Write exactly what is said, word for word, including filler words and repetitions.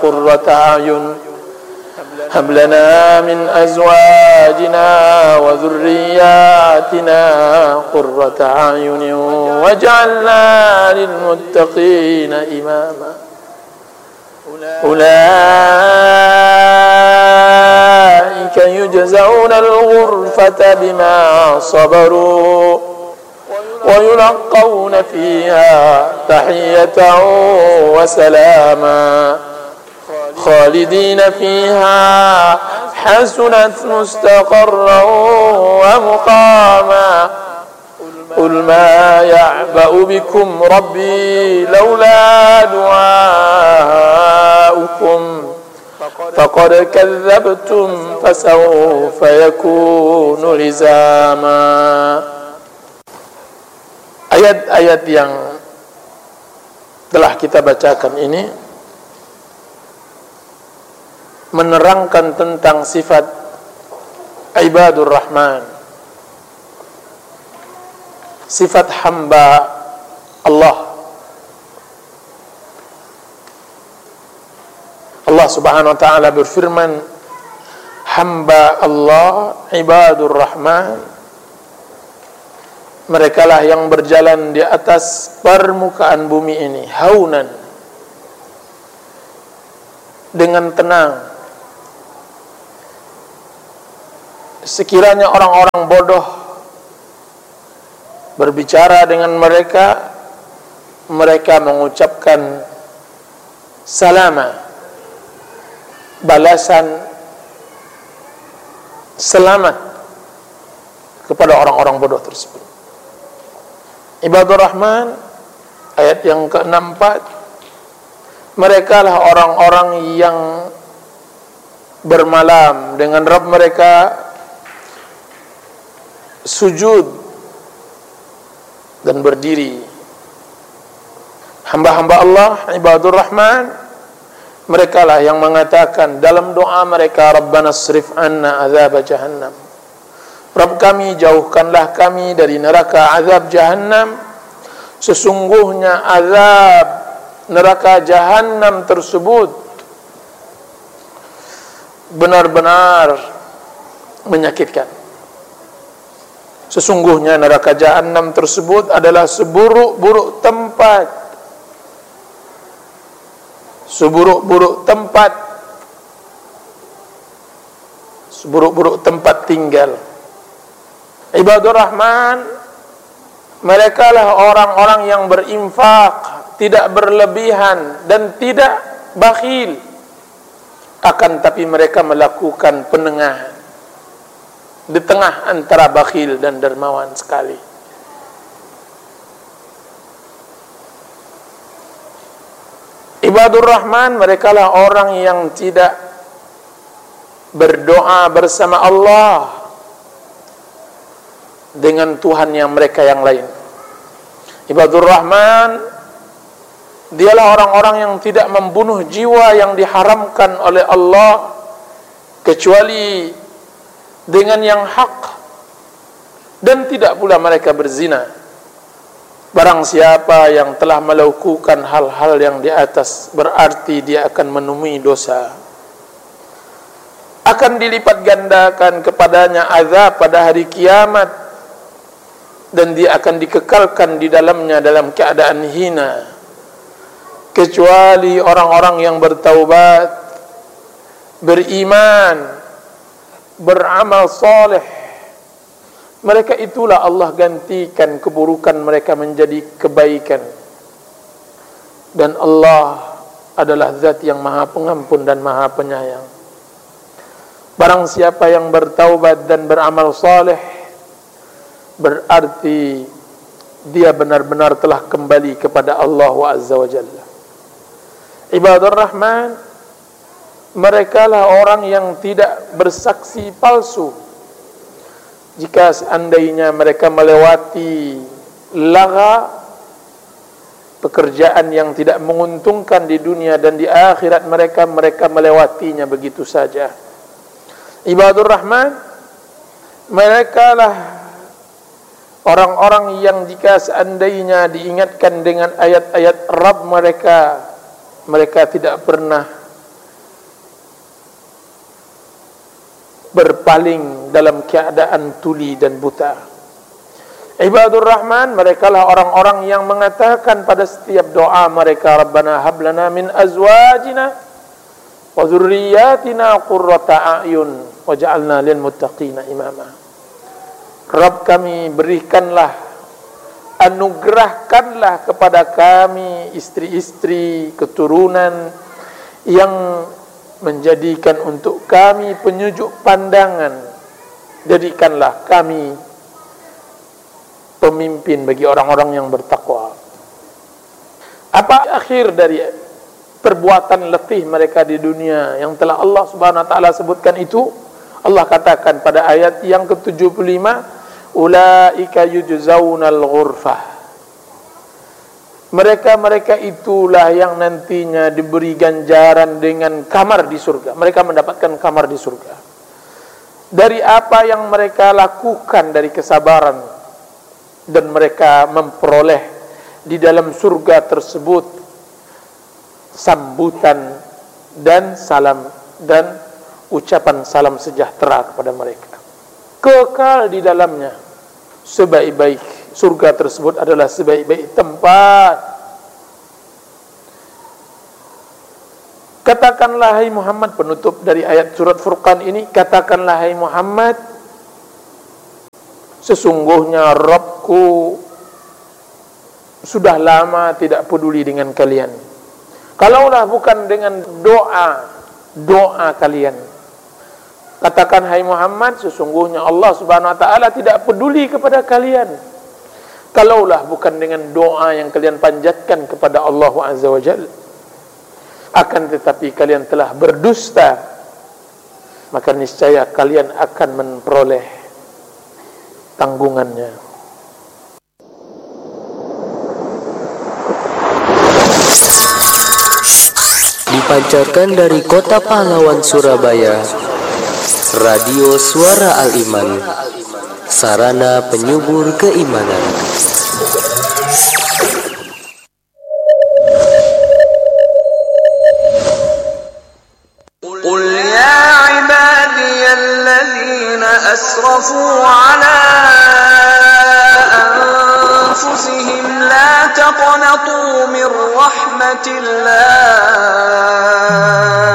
قرة أعين هب لنا من أزواجنا وذرياتنا قرة أعين واجعلنا للمتقين إماما أولئك يجزون الغرفة بما صبروا ويلقون فيها تحية وسلاما خالدين فيها حسنت مستقرا ومقاما قل ما يعبأ بكم ربي لولا دعاؤكم فقد كذبتم فسوف يكون لزاما. Ayat-ayat yang telah kita bacakan ini menerangkan tentang sifat ibadur rahman, sifat hamba Allah. Allah subhanahu wa ta'ala berfirman, hamba Allah ibadur rahman, mereka lah yang berjalan di atas permukaan bumi ini haunan, dengan tenang. Sekiranya orang-orang bodoh berbicara dengan mereka, mereka mengucapkan salama, balasan selamat kepada orang-orang bodoh tersebut. Ibadur Rahman ayat yang ke enam puluh empat, mereka lah orang-orang yang bermalam dengan Rabb mereka, sujud dan berdiri. Hamba-hamba Allah ibadur Rahman, mereka lah yang mengatakan dalam doa mereka, Rabbana asrif anna azab jahannam, Rabb kami, jauhkanlah kami dari neraka azab jahannam. Sesungguhnya azab neraka jahannam tersebut benar-benar menyakitkan. Sesungguhnya neraka jahannam tersebut adalah seburuk-buruk tempat, seburuk-buruk tempat, seburuk-buruk tempat tinggal. Ibadur Rahman, mereka lah orang-orang yang berinfak, tidak berlebihan dan tidak bakhil, akan tapi mereka melakukan penengahan di tengah antara bakhil dan dermawan sekali. Ibadur Rahman, mereka lah orang yang tidak berdoa bersama Allah dengan Tuhan yang mereka yang lain. Ibadur Rahman, dialah orang-orang yang tidak membunuh jiwa yang diharamkan oleh Allah kecuali dengan yang hak, dan tidak pula mereka berzina. Barang siapa yang telah melakukan hal-hal yang di atas, berarti dia akan menemui dosa. Akan dilipat gandakan kepadanya azab pada hari kiamat, dan dia akan dikekalkan di dalamnya dalam keadaan hina, kecuali orang-orang yang bertaubat, beriman, beramal soleh. Mereka itulah Allah gantikan keburukan mereka menjadi kebaikan. Dan Allah adalah zat yang maha pengampun dan maha penyayang. Barang siapa yang bertaubat dan beramal soleh, berarti dia benar-benar telah kembali kepada Allah Azza wa Jalla. Ibadur Rahman, mereka lah orang yang tidak bersaksi palsu. Jika seandainya mereka melewati lagha, pekerjaan yang tidak menguntungkan di dunia dan di akhirat mereka, mereka melewatinya begitu saja. Ibadur Rahman, mereka lah orang-orang yang jika seandainya diingatkan dengan ayat-ayat Rabb mereka, mereka tidak pernah berpaling dalam keadaan tuli dan buta. Ibadur Rahman, mereka lah orang-orang yang mengatakan pada setiap doa mereka, Rabbana hab lana min azwajina wa dzurriyyatina qurrata a'yun waj'alna lil muttaqina imama. Rabb kami, berikanlah, anugerahkanlah kepada kami istri-istri, keturunan yang menjadikan untuk kami penyejuk pandangan. Jadikanlah kami pemimpin bagi orang-orang yang bertakwa. Apa akhir dari perbuatan letih mereka di dunia yang telah Allah Subhanahu wa taala sebutkan itu? Allah katakan pada ayat yang ke tujuh puluh lima, ulaika yujzaunal ghurfah. Mereka-mereka itulah yang nantinya diberi ganjaran dengan kamar di surga. Mereka mendapatkan kamar di surga. Dari apa yang mereka lakukan dari kesabaran, dan mereka memperoleh di dalam surga tersebut sambutan dan salam dan ucapan salam sejahtera kepada mereka. Kekal di dalamnya. Sebaik-baik surga tersebut adalah sebaik-baik tempat. Katakanlah hai Muhammad, penutup dari ayat surat Furqan ini, katakanlah hai Muhammad, sesungguhnya Rabbku sudah lama tidak peduli dengan kalian. Kalaulah bukan dengan doa doa kalian, katakan hai Muhammad, sesungguhnya Allah Subhanahu wa taala tidak peduli kepada kalian. Kalaulah bukan dengan doa yang kalian panjatkan kepada Allah Azza wa Jalla, akan tetapi kalian telah berdusta, maka niscaya kalian akan memperoleh tanggungannya. Dipancarkan dari Kota Pahlawan Surabaya, Radio Suara Al-Iman, sarana penyubur keimanan. Qul ya ibadiyalladzina asrafu ala anfusihim la taqnatu min rahmatillah